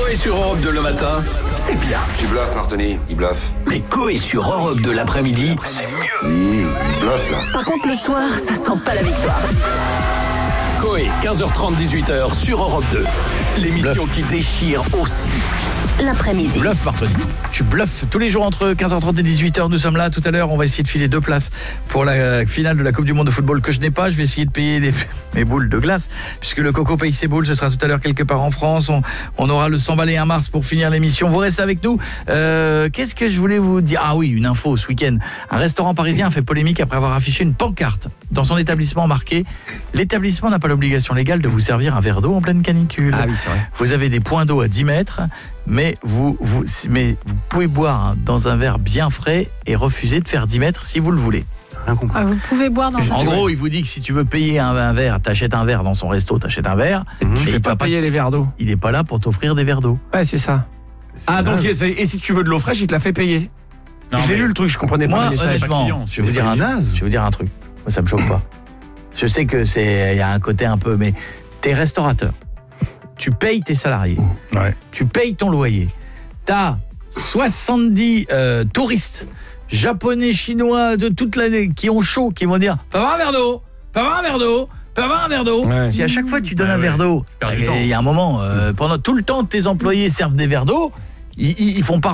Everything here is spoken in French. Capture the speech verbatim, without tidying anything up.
Coé sur Europe deux le matin, c'est bien. Tu bluffes, Martoni, il bluffe. Mais Coé sur Europe deux l'après-midi, c'est mieux. Mmh, il bluffe, là. Par contre, le soir, ça sent pas la victoire. Coé, quinze heures trente, dix-huit heures sur Europe deux. L'émission Bluff. qui déchire aussi. L'après-midi. Bluff, Martoni. Tu bluffes tous les jours entre quinze heures trente et dix-huit heures. Nous sommes là tout à l'heure. On va essayer de filer deux places pour la finale de la Coupe du Monde de football que je n'ai pas. Je vais essayer de payer les, mes boules de glace puisque le Coco paye ses boules. Ce sera tout à l'heure quelque part en France. On, on aura le cent vingt et un mars pour finir l'émission. Vous restez avec nous. Euh, qu'est-ce que je voulais vous dire? Ah oui, une info ce week-end. Un restaurant parisien a fait polémique après avoir affiché une pancarte dans son établissement marqué « L'établissement n'a pas l'obligation légale de vous servir un verre d'eau en pleine canicule. » Ah oui, c'est vrai. Vous avez des points d'eau à dix mètres, mais vous, vous, mais vous pouvez boire hein, dans un verre bien frais et refuser de faire dix mètres si vous le voulez. Ah, vous pouvez boire dans En un... gros, il vous dit que si tu veux payer un, un verre, t'achètes un verre dans son resto, t'achètes un verre. Mmh. Tu et fais il pas va payer te- les verres d'eau. Il n'est pas là pour t'offrir des verres d'eau. Ouais, c'est ça. Ah, donc, et et si tu veux de l'eau fraîche, il te la fait payer. Non, je l'ai mais- lu le truc, je comprenais Moi, pas le message. honnêtement, client, je vais vous c'est dire un naze. je vais vous dire un truc. Moi, ça me choque pas. Je sais que c'est, il y a un côté un peu, mais t'es restaurateur. Tu payes tes salariés. Ouais. Tu payes ton loyer. T'as soixante-dix euh, touristes japonais, chinois de toute l'année qui ont chaud, qui vont dire « Peut avoir un verre d'eau, peut avoir un verre d'eau, peut avoir un verre d'eau. Ouais. Si à chaque fois tu donnes Ouais, un ouais. verre d'eau, perds du et temps. il y a un moment, euh, pendant tout le temps tes employés servent des verres d'eau, ils, ils, ils font pas